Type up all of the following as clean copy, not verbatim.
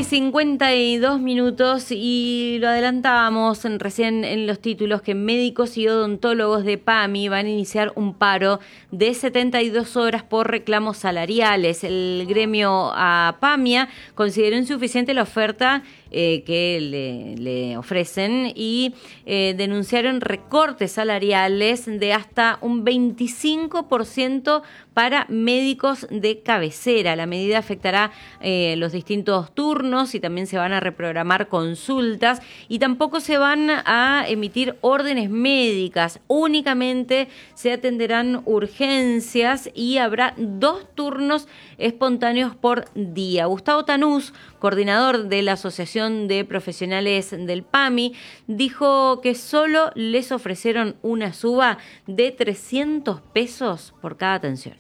6:52 minutos y lo adelantábamos recién en los títulos que médicos y odontólogos de PAMI van a iniciar un paro de 72 horas por reclamos salariales. El gremio APAMIA consideró insuficiente la oferta que le ofrecen y denunciaron recortes salariales de hasta un 25% para médicos de cabecera. La medida afectará los distintos turnos y también se van a reprogramar consultas y tampoco se van a emitir órdenes médicas. Únicamente se atenderán urgencias y habrá 2 turnos espontáneos por día. Gustavo Tanús, coordinador de la Asociación de Profesionales del PAMI, dijo que solo les ofrecieron una suba de 300 pesos por cada atención.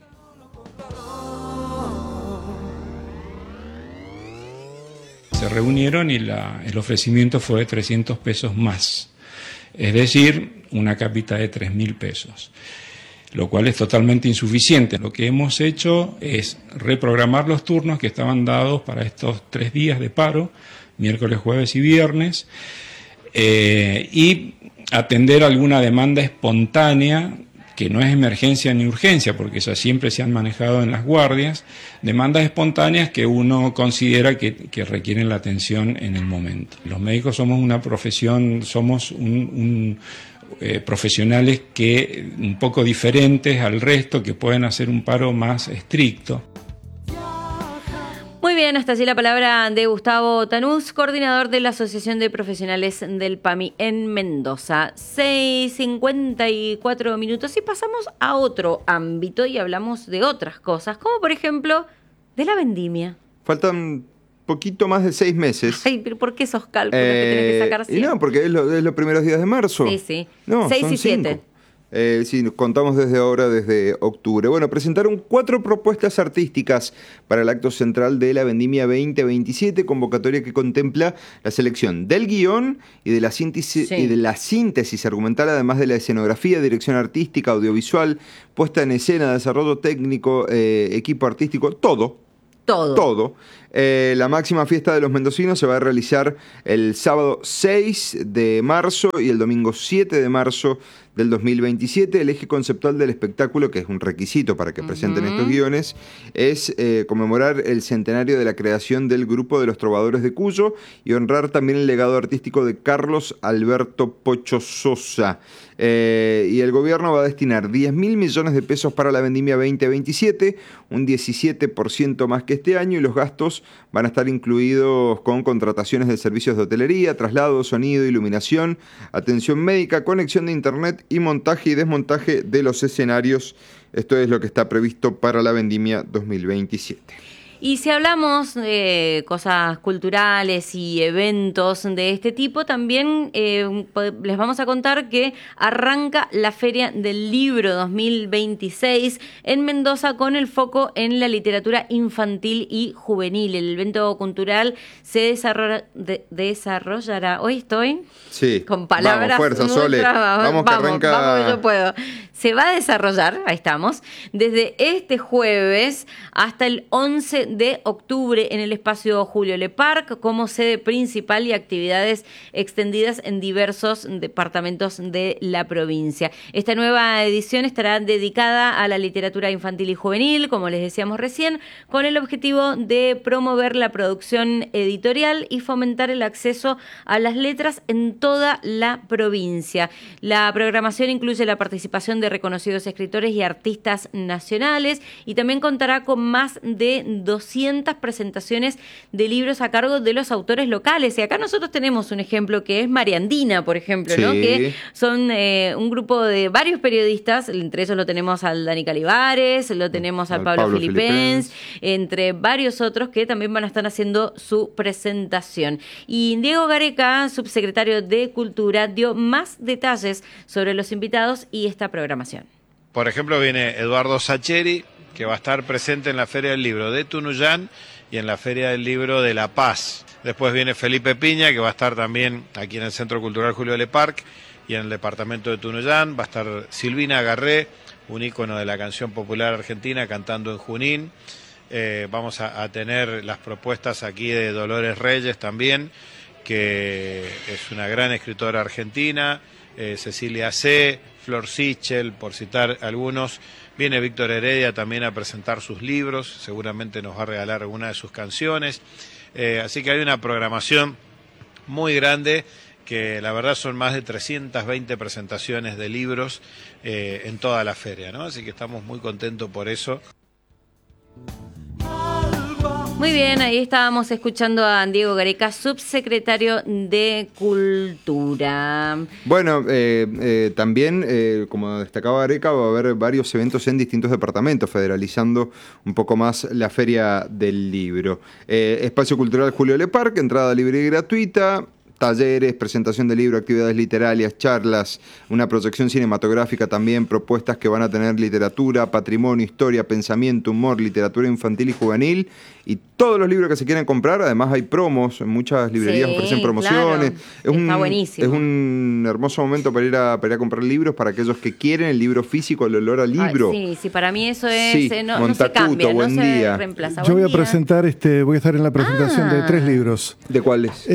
Se reunieron y el ofrecimiento fue de 300 pesos más, es decir, una cápita de 3.000 pesos, lo cual es totalmente insuficiente. Lo que hemos hecho es reprogramar los turnos que estaban dados para estos 3 días de paro, miércoles, jueves y viernes, y atender alguna demanda espontánea, que no es emergencia ni urgencia, porque esas siempre se han manejado en las guardias, demandas espontáneas que uno considera que requieren la atención en el momento. Los médicos somos una profesión, somos profesionales que un poco diferentes al resto, que pueden hacer un paro más estricto. Muy bien, hasta allí la palabra de Gustavo Tanús, coordinador de la Asociación de Profesionales del PAMI en Mendoza. 6:54 minutos y pasamos a otro ámbito y hablamos de otras cosas, como por ejemplo de la vendimia. Faltan poquito más de 6 meses. Ay, pero ¿por qué esos cálculos que tenés que sacar siempre? Y no, porque es los primeros días de marzo. Sí. No, 6 son y 7. 5. Sí, contamos desde ahora, desde octubre. Bueno, presentaron 4 propuestas artísticas para el acto central de la Vendimia 2027, convocatoria que contempla la selección del guión y de la síntesis argumental, además de la escenografía, dirección artística, audiovisual, puesta en escena, desarrollo técnico, equipo artístico, todo. La máxima fiesta de los mendocinos se va a realizar el sábado 6 de marzo y el domingo 7 de marzo del 2027. El eje conceptual del espectáculo, que es un requisito para que presenten estos guiones, es conmemorar el centenario de la creación del grupo de los Trovadores de Cuyo y honrar también el legado artístico de Carlos Alberto Pocho Sosa. Y el gobierno va a destinar 10.000 millones de pesos para la Vendimia 2027, un 17% más que este año, y los gastos van a estar incluidos con contrataciones de servicios de hotelería, traslado, sonido, iluminación, atención médica, conexión de internet y montaje y desmontaje de los escenarios. Esto es lo que está previsto para la Vendimia 2027. Y si hablamos de cosas culturales y eventos de este tipo, también les vamos a contar que arranca la Feria del Libro 2026 en Mendoza con el foco en la literatura infantil y juvenil. El evento cultural se desarrollará. Hoy estoy con palabras. Vamos, fuerza, Sole. Vamos, que arranca. Vamos, yo puedo. Se va a desarrollar, ahí estamos, desde este jueves hasta el 11 de octubre en el espacio Julio Le Parc como sede principal y actividades extendidas en diversos departamentos de la provincia. Esta nueva edición estará dedicada a la literatura infantil y juvenil, como les decíamos recién, con el objetivo de promover la producción editorial y fomentar el acceso a las letras en toda la provincia. La programación incluye la participación de reconocidos escritores y artistas nacionales y también contará con más de 200 presentaciones de libros a cargo de los autores locales. Y acá nosotros tenemos un ejemplo que es Mariandina, por ejemplo, ¿no? Que son un grupo de varios periodistas, entre ellos lo tenemos al Dani Calibares, lo tenemos al Pablo Filipens, entre varios otros que también van a estar haciendo su presentación. Y Diego Gareca, subsecretario de Cultura, dio más detalles sobre los invitados y esta programación. Por ejemplo, viene Eduardo Sacheri, que va a estar presente en la Feria del Libro de Tunuyán y en la Feria del Libro de La Paz. Después viene Felipe Piña, que va a estar también aquí en el Centro Cultural Julio Le Parc y en el departamento de Tunuyán. Va a estar Silvina Garré, un ícono de la canción popular argentina, cantando en Junín. Vamos a tener las propuestas aquí de Dolores Reyes también, que es una gran escritora argentina, Cecilia C., Flor Sichel, por citar algunos. Viene Víctor Heredia también a presentar sus libros, seguramente nos va a regalar alguna de sus canciones. Así que hay una programación muy grande, que la verdad son más de 320 presentaciones de libros en toda la feria, ¿no? Así que estamos muy contentos por eso. Muy bien, ahí estábamos escuchando a Diego Gareca, subsecretario de Cultura. Bueno, también, como destacaba Gareca, va a haber varios eventos en distintos departamentos, federalizando un poco más la Feria del Libro. Espacio Cultural Julio Le Parc, entrada libre y gratuita. Talleres, presentación de libro, actividades literarias, charlas, una proyección cinematográfica también, propuestas que van a tener literatura, patrimonio, historia, pensamiento, humor, literatura infantil y juvenil, y todos los libros que se quieren comprar. Además hay promos, muchas librerías ofrecen promociones. Claro. Está buenísimo. Es un hermoso momento para ir a comprar libros para aquellos que quieren el libro físico, el olor al libro. Sí, para mí eso es, Sí, no se cambia, no se reemplaza. Yo voy a presentar, voy a estar en la presentación de 3 libros. ¿De cuáles?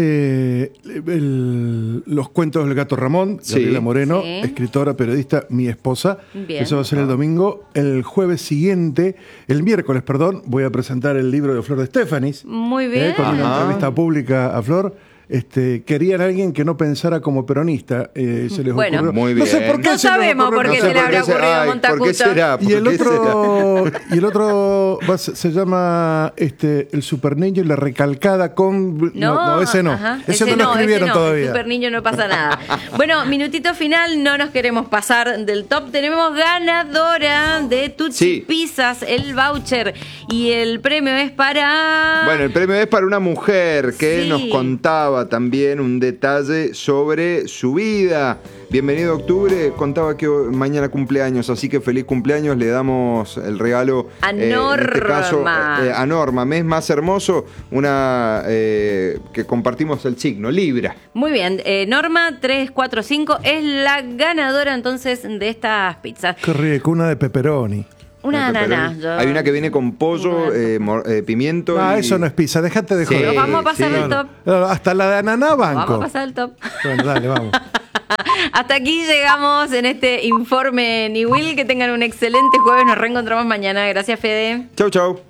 Los cuentos del gato Ramón, Gabriela Moreno, escritora, periodista, mi esposa. Bien. Eso va a ser el domingo. El miércoles, voy a presentar el libro de Flor de Estefanis. Muy bien. Con una entrevista pública a Flor. Querían a alguien que no pensara como peronista. Se les ocurrió. Muy bien. No sé por qué. No sabemos por qué se le habrá ocurrido a Montacuto. ¿Por qué será? Y el otro se llama El Super Niño y la Recalcada con... No, ese no. Ajá, ese no lo escribieron todavía. El Super Niño no pasa nada. Bueno, minutito final, no nos queremos pasar del top. Tenemos ganadora de Tutsi Pizzas, el voucher. Y el premio es para... Bueno, el premio es para una mujer que nos contaba también un detalle sobre su vida. Bienvenido octubre, contaba que mañana cumpleaños, así que feliz cumpleaños, le damos el regalo a Norma. En este caso, a Norma, mes más hermoso, una que compartimos el signo, Libra. Muy bien, Norma 345 es la ganadora entonces de estas pizzas. Qué rico, una de pepperoni. Una ananá. Hay una que viene con pollo, pimiento. No, eso no es pizza, déjate de joder. Pero vamos a pasar el top. No, hasta la de ananá banco. Vamos a pasar el top. Bueno, dale, vamos. Hasta aquí llegamos en este informe Niwil. Que tengan un excelente jueves. Nos reencontramos mañana. Gracias, Fede. Chau, chau.